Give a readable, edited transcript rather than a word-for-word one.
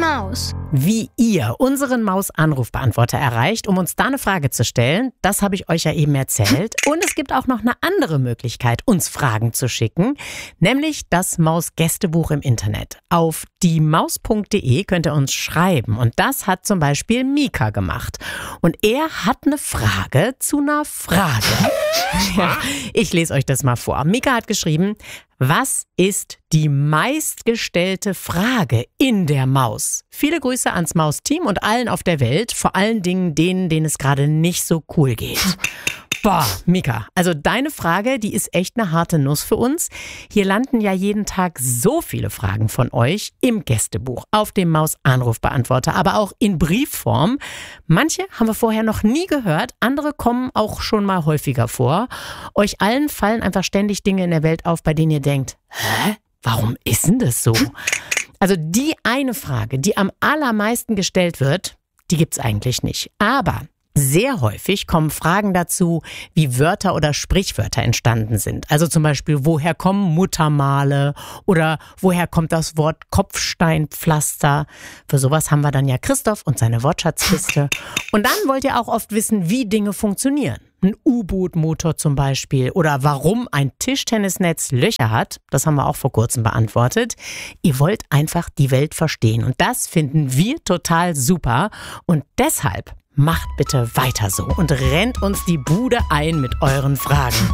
Maus. Wie ihr unseren Maus-Anrufbeantworter erreicht, um uns da eine Frage zu stellen, das habe ich euch ja eben erzählt. Und es gibt auch noch eine andere Möglichkeit, uns Fragen zu schicken, nämlich das Maus-Gästebuch im Internet. Auf diemaus.de könnt ihr uns schreiben. Und das hat zum Beispiel Mika gemacht. Und er hat eine Frage zu einer Frage. Ja, ich lese euch das mal vor. Mika hat geschrieben: Was ist die meistgestellte Frage in der Maus? Viele Grüße ans Maus-Team und allen auf der Welt, vor allen Dingen denen es gerade nicht so cool geht. Boah, Mika, also deine Frage, die ist echt eine harte Nuss für uns. Hier landen ja jeden Tag so viele Fragen von euch im Gästebuch, auf dem Maus-Anrufbeantworter, aber auch in Briefform. Manche haben wir vorher noch nie gehört, andere kommen auch schon mal häufiger vor. Euch allen fallen einfach ständig Dinge in der Welt auf, bei denen ihr denkt, hä? Warum ist denn das so? Also die eine Frage, die am allermeisten gestellt wird, die gibt's eigentlich nicht. Aber sehr häufig kommen Fragen dazu, wie Wörter oder Sprichwörter entstanden sind. Also zum Beispiel, woher kommen Muttermale oder woher kommt das Wort Kopfsteinpflaster? Für sowas haben wir dann ja Christoph und seine Wortschatzkiste. Und dann wollt ihr auch oft wissen, wie Dinge funktionieren. Ein U-Boot-Motor zum Beispiel oder warum ein Tischtennisnetz Löcher hat. Das haben wir auch vor kurzem beantwortet. Ihr wollt einfach die Welt verstehen und das finden wir total super und deshalb macht bitte weiter so und rennt uns die Bude ein mit euren Fragen.